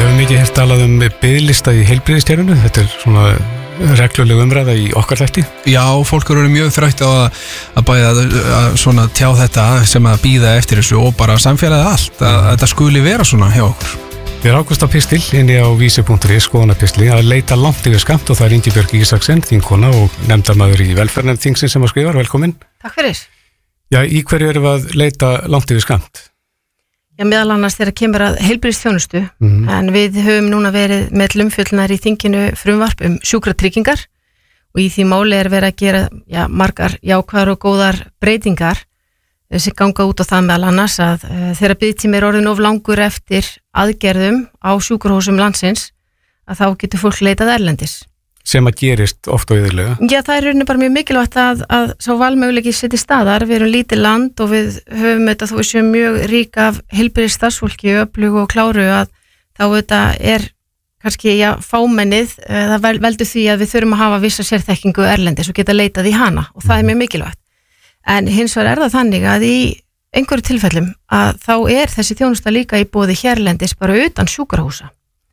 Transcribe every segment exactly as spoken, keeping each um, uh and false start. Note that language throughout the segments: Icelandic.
hefur mikið heyrt talað um biðlista í heilbrigðiskerfinu. Þetta er svona regluleg umræða í okkar þætti. Já, fólk eru mjög þreytt á að, að bæða að, að svona tjá þetta sem að bíða eftir þessu og bara samfélagið allt, að, að þetta skuli vera svona hjá okkur. Við erum ákvæmst á pistil inni á vísi punktur is skoðanapistli að leita langt yfir skammt og það er Ingibjörg Ísaksen, þingkona og nefndarmaður í velferðarnefnd þingsins sem að skrifar. Velkomin. Takk fyrir. Já, í hverju erum við að leita langt yfir skammt? Já, meðal annars þegar kemur að heilbrigðisþjónustu, mm. en við höfum núna verið með umfjöllunar í þinginu frumvarp um sjúkratryggingar og í því máli er verið að gera já, margar jákvæðar og góðar breytingar sem ganga út á það meðal annars að uh, þegar biðtími er orðin of langur eftir aðgerðum á sjúkrahúsum landsins að þá getur fólk leitað erlendis. Sem að gerist oft og yfirlega. Já, það er rauninni bara mjög mikilvægt að, að sá valmöguleiki setji staðar. Við erum lítið land og við höfum þetta þó við séum mjög rík af heilbrigðis starfsfólki, öflugu og kláru að þá þetta er kannski já, fámennið, það veldur því að við þurfum að hafa vissa sérþekkingu erlendis og geta leitað í hana og það er mjög mikilvægt. En hins vegar er það þannig að í einhverju tilfellum að þá er þessi þjónusta líka í boði hérlendis bara utan sjúkrahúsa.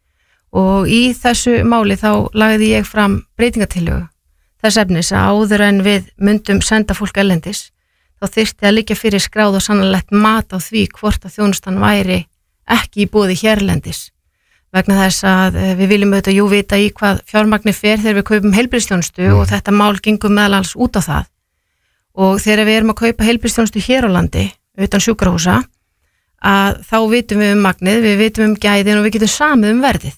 Og í þessu máli þá lagði ég fram breytingatillögu þess efnis að áður en við myndum senda fólk erlendis þá þyrfti að liggja fyrir skráð og sannanlegt mat á því hvort að þjónustan væri ekki í boði hérlendis vegna þess að við viljum auðvitað jú vita í hvað fjármagni fer þegar við kaupum heilbrigðisþjónustu mm. og þetta mál gengur meðal alls út á það og þegar við erum að kaupa heilbrigðisþjónustu hér á landi utan sjúkrahúsa að þá vitum við um magnið, við vitum um gæðin og við getum samið um verðið.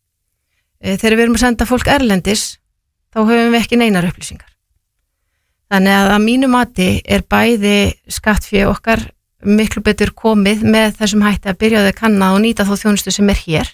Þegar við erum að senda fólk erlendis þá höfum við ekki neinar upplýsingar þannig að að mínu mati er bæði skattfé okkar miklu betur komið með þessum hætti að byrja að kanna og nýta þó þjónustu sem er hér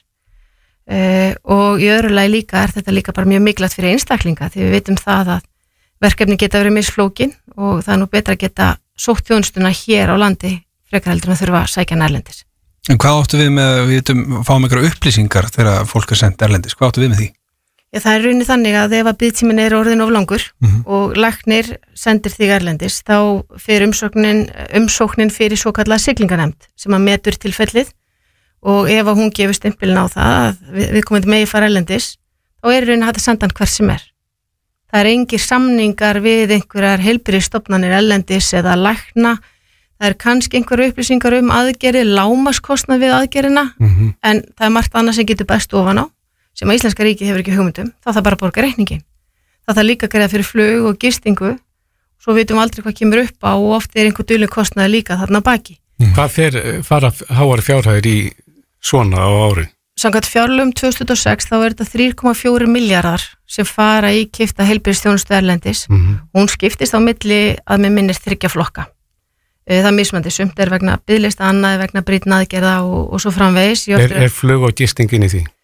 uh, og í öðru lagi líka er þetta líka bara mjög mikilvægt fyrir einstaklinga því við vitum það að verkefni geta verið misflókin og það er nú betra að geta sótt þjónustuna hér á landi frekar heldur en að þurfa að sækja erlendis. En hvað áttu við með, við veitum, fáum einhverja upplýsingar þegar fólk er sendt erlendis, hvað áttu við með því? Já, það er rauninni þannig að ef að biðtíminn er orðin of langur mm-hmm. og læknir sendir þig erlendis, þá fyrir umsóknin, umsóknin fyrir svo kallað siglinganemnd sem að metur tilfellið og ef að hún gefur stimpilin á það að við, við komum megi fara erlendis, þá er rauninni hægt að senda hann hver sem er. Það er engir samningar við einhverjar heilbrigðisstofnanir erlendis eða lækna. Það er kannski einhverju upplýsingar um aðgerði, lágmarkskostnað við aðgerðina, mm-hmm. en það er margt annað sem getur best ofan á, sem að Íslenska ríkið hefur ekki hugmyndum, þá þarf bara að borga reikningin. Það þarf líka að greiða fyrir flug og gistingu, svo vitum við aldrei hvað kemur upp á og oft er einhver dulinn kostnaði líka þarna baki. Mm. Hvað fer, fara háar fjárhæðir í svona á ári? Samkvæmt fjárlögum tvö þúsund og sex þá er þetta þrjú komma fjórir milljarðar sem fara í keypta heilbrigðisþjónustu erlendis, mm-hmm. og hún skiptist á milli að með minnir þriggja flokka. Það er mismandi, sumt er vegna biðlista, annað vegna brýnna aðgerða og, og svo framvegis. Er, er flug og gisting inn í því?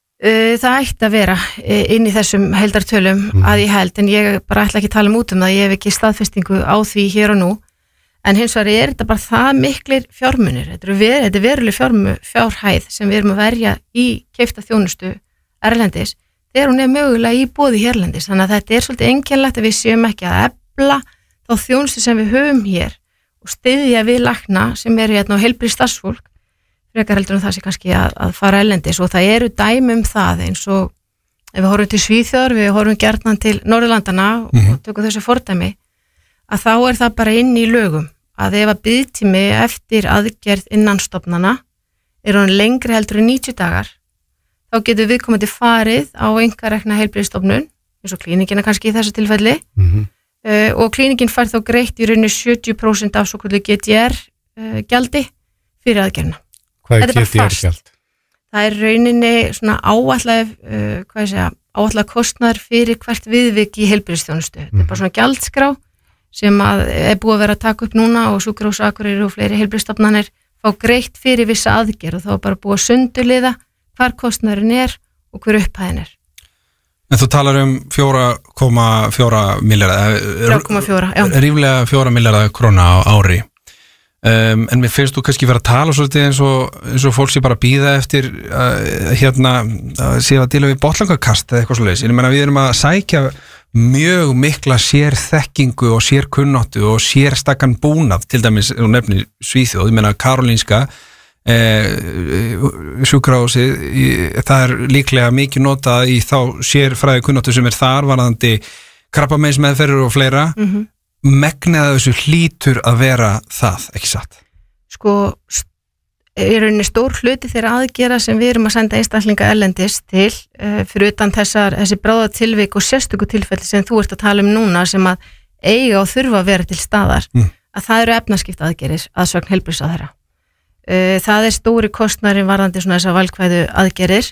Það ætti að vera inn í þessum heildartölum mm. að ég held, en ég bara ætla ekki að tala um út um það, ég hef ekki staðfestingu á því hér og nú, en hins vegar er þetta bara það miklir fjármunir, þetta er, ver, þetta er veruleg fjármu, fjárhæð sem við erum að verja í keypta þjónustu erlendis, þegar hún er mögulega í boði hérlendis, þannig að þetta er svolítið einkennilegt að við séum ekki að efla þá þjónustu sem við höfum hér og styðja við lækna sem eru hérna á heilbrigðis starfsfólk frekar heldur en það sé kannski að, að fara erlendis og það eru dæmi um það eins og ef við horfum til Svíþjóðar, við horfum gjarnan til Norðurlandana mm-hmm. og tökum þessu fordæmi að þá er það bara inn í lögum að ef að biðtími eftir aðgerð innan stofnana er hann lengri heldur en níutíu dagar þá getur við komandi farið á einkarekna heilbrigðisstofnun eins og klínikina kannski í þessu tilfelli mm-hmm. Uh, og klíningin fær þá greitt í rauninu sjötíu prósent af svo kvöldu G D R uh, gjaldi fyrir aðgerðina. Hvað er G D R gjald? Það er rauninni svona áallega, uh, hvað ég segja, áallega kostnaður fyrir hvert viðvik í heilbrigðisþjónustu. Mm. Þetta er bara svona gjaldskrá sem að er búið að vera að taka upp núna og Sjúkrahús Akureyri og fleiri heilbrigðisstofnanir fá greitt fyrir vissa aðgerð og þá er bara búið að sundurliða hvar kostnaðurinn er og hver upphæðin er. En þú talar um fjóra komma fjóra milljarða, þrjú komma fjóra, já. Ríflega fjóra milljarða króna á ári. Um, en mér finnst þú kannski vera að tala svolítið eins og, eins og fólk sé bara að bíða eftir uh, hérna að sé að díla við botlangarkast eða eitthvað svoleiðis. Ég meina við erum að sækja mjög mikla sérþekkingu og sérkunnáttu og sérstakan búnað, til dæmis og nefnir Svíþjóð. Ég meina Karolinska eh, sjúkrahúsið, það er líklega mikið notað í þá sérfræði kunnáttu sem er þar varðandi krabbameinsmeðferðir og fleira mm-hmm. megnið þessu hlýtur að vera það, ekki satt? Sko, í rauninni stór hluti þeirra aðgera sem við erum að senda einstaklinga erlendis til uh, fyrir utan þessar, þessi bráðatilvik og sérstöku tilfelli sem þú ert að tala um núna sem að eiga og þurfa að vera til staðar mm. að það eru efnaskipta aðgerir að sögn heilbrigðisráðherra. Uh, það er stóri kostnærin varðandi svona þessar valkvæðu aðgerir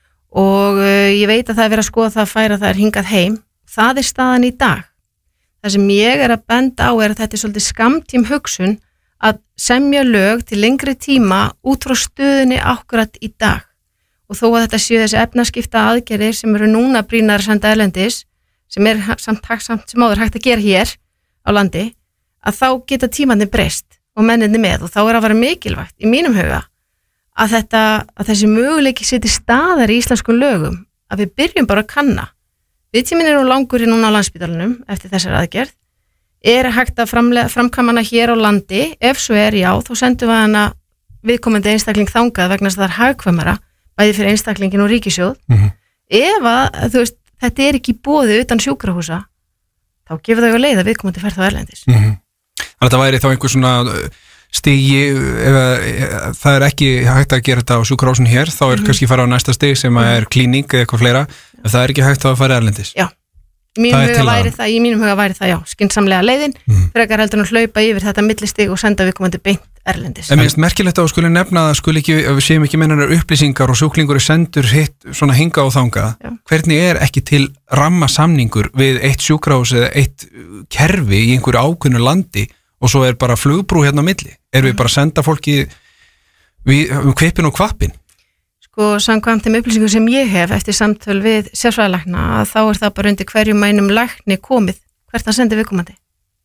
og uh, ég veit að það er verið að skoða það að færa það er hingað heim. Það er staðan í dag. Það sem ég er að benda á er að þetta er svolítið skammtím hugsun að semja lög til lengri tíma út frá stöðunni akkurat í dag og þó að þetta séu þessi efnaskipta aðgerir sem eru núna brýnar að senda erlendis sem er samt, samt sem áður hægt að gera hér á landi að þá geta tímandi breyst og menninni með og þá er að vera mikilvægt í mínum huga að, þetta, að þessi möguleiki seti staðar í íslenskum lögum að við byrjum bara að kanna. Viðtíminn er nú langur í núna á Landspítalanum eftir þessar aðgerð. Er hægt að framkvæma hana hér á landi? Ef svo er, já, þá sendum við hana viðkomandi einstakling þangað vegna þess að það er hagkvæmara, bæði fyrir einstaklingin og ríkissjóð. Mm-hmm. Ef að, þú veist, þetta er ekki í boði utan sjúkrahúsa, þá gefur þau að leiða viðkomandi ferð á erlendis. Mm-hmm. Þannig að það væri þá einhver svona stigi, ef það er ekki hægt að gera þetta á sjúkrahúsin hér, þá er mm-hmm. kannski fara á næsta stig sem mm-hmm. er klíning eða eitthvað fleira, ef það er ekki hægt að fara erlendis. Já. Í mínum huga væri það, í mínum huga væri það, já, skynsamlega leiðin, mm. frekar heldur að hlaupa yfir þetta millistig og senda viðkomandi beint erlendis. En mér finnst merkilegt að skuli nefna að skuli ekki, ef við séum ekki mennar upplýsingar og sjúklingur er sendur hitt svona hinga og þanga, já. Hvernig er ekki til rammasamningur við eitt sjúkrahús eða eitt kerfi í einhverju ákveðnu landi og svo er bara flugbrú hérna á milli? Er við bara að senda fólki við um kvipin og kvappin? Sko, samkvæmt þeim upplýsingum sem ég hef eftir samtöl við sérfræðilækna að þá er það bara undir hverjum einum lækni komið hvert að sendi viðkomandi.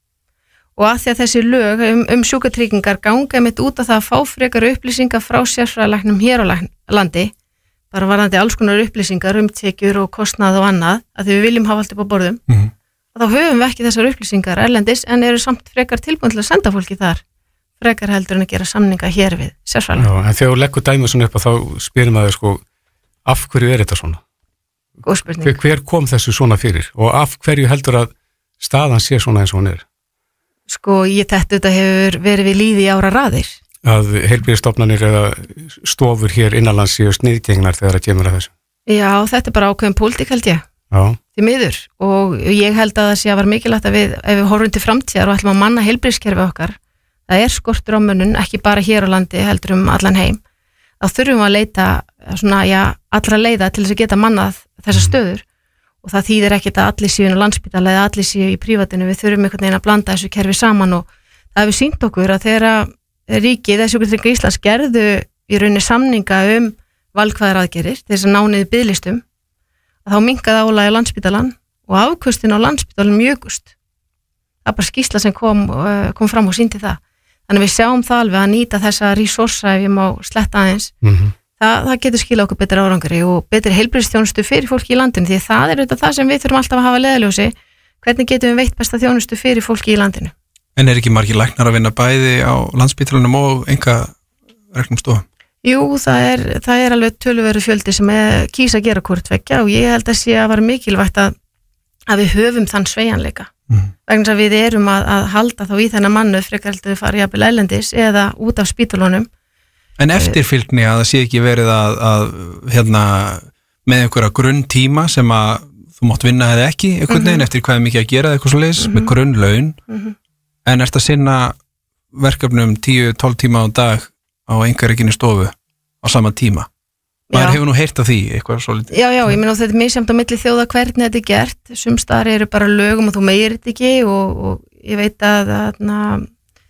Og að því að þessi lög um, um sjúkratryggingar ganga mitt út af það að fá frekar upplýsingar frá sérfræðilæknum hér á landi, bara varðandi alls konar upplýsingar um tekjur og kostnað og annað, að því við viljum hafa allt upp á borðum, mm-hmm. að þá höfum við ekki þessar upplýsingar erlendis en eru samt frekar tilbúin til að senda fólki þar. Frekar heldur en að gera samninga hér við sérfræðilækna. Já, en þegar þú leggur dæmið svona upp að þá spyrir maður sko, af hverju er þetta svona? Góð spurning. Hver, hver kom þessu svona fyrir og af hverju heldur að staðan sé svona eins og hún er? Sko, ég þetta þetta hefur verið við líði í ára raðir. Að heilbrigðisstofnanir eða stofur hér innanlands séu sniðgengnar þegar það kemur að þessu? Já, þetta er bara ákveðin pólitík held ég. Já. Því miður og ég held að það sé að var mikilvægt að við, ef við horfum til framtíðar og ætlum að manna heilbrigðiskerfi okkar, það er skortur á mönnun, ekki bara hér á landi heldur um allan heim, þá þurfum við að leita svona, já, allra leiða til þess að geta mannað þessar stöður og það þýðir ekkit að allir séu á Landspítala eða allir séu í prívatinu, við þurfum einhvern veginn að blanda þessu kerfi saman og það hefur sýnt okkur að þegar ríkið eða Sjúkratryggingar Íslands gerðu í rauninni samninga um valkvæðar aðgerir til þess að ná niður biðlistum, að þá minnkaði álagið á Landspítalann og afköstin á Landspítalanum jökust. Það er bara skýrsla sem kom, kom fram og sýndi það. Þannig við sjáum það alveg að nýta þessa resursa ef ég má sletta aðeins. Mm-hmm. Það, það getur skila okkur betur árangri og betur heilbrigðisþjónustu fyrir fólki í landinu því það er auðvitað það sem við þurfum alltaf að hafa leiðarljósi. Hvernig getum við veitt besta þjónustu fyrir fólki í landinu? En er ekki margir læknar að vinna bæði á Landspítalanum og enga reknum stofum? Jú, það er, það er alveg töluveru fjöldi sem er kýs að gera hvort tveggja og ég held að sé að vera mikilvægt að, að við höfum þann sveigjanleika. Mm. Vegna þess að við erum að, að halda þá í þennan mannu frekar heldur við fara jafnvel erlendis eða út af spítulunum. En eftirfylgni að það sé ekki verið að, að hérna, með einhverja grunn tíma sem að þú mátt vinna eða ekki einhvern veginn mm-hmm. eftir hvað er mikið að gera eitthvað svo leiðis mm-hmm. með grunn laun mm-hmm. en ert að sinna verkefnum tíu til tólf tíma á dag á einhverjum stofu á sama tíma. Maður hefur nú heyrt af því eitthvað svolítið. Já, já, ég meina þetta er misjafnt á milli þjóða hvernig þetta er gert. Sumstaðar eru bara lögum og þú meir þetta ekki og, og ég veit að, að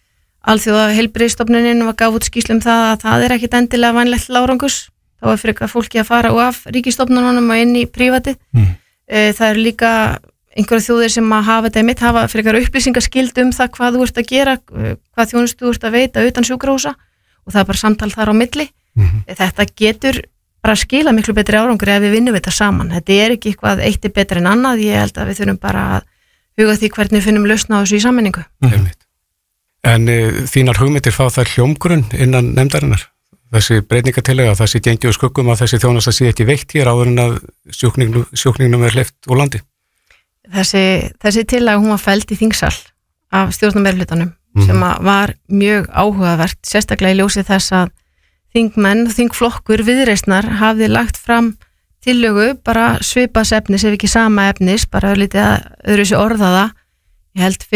alþjóða heilbrigðisstofnunin var gaf út skýrslu um það að það er ekkit endilega vænlegt til árangurs. Þá er frekar fólki að fara og af ríkisstofnununum og inn í prívatið. Mm. Það eru líka einhverja þjóðir sem að hafa þetta mitt, hafa frekar upplýsingaskild um það hvað þú ert að gera, hvað þjónustu þú ert að veita utan sjúkrahúsa og það er bara samtal þar á milli. Mm-hmm. Þetta getur bara skila miklu betri árangur ef við vinnum þetta saman. Þetta er ekki eitthvað eitt er betra en annað, ég held að við þurfum bara að huga því hvernig við finnum lausn á þessu í sammenningu. Mm-hmm. En e, þínar hugmyndir fá þær hljómgrunn innan nefndarinnar? þessi breytingartillaga að þessi gengi og skuggum að þessi þjónusta sé ekki veitt hér áður en að sjúkningnum, sjúkningnum er hleypt úr landi? Þessi, þessi tillaga hún var felld í þingsal af stjórnarmeirihlutanum mm. sem var mjög áhugavert, sérstaklega í ljósi þess að þingmenn og þingflokkur Viðreisnar hafði lagt fram tillögu bara svipas efnis ef ekki sama efnis, bara lítið að öðru sér orðaða, ég held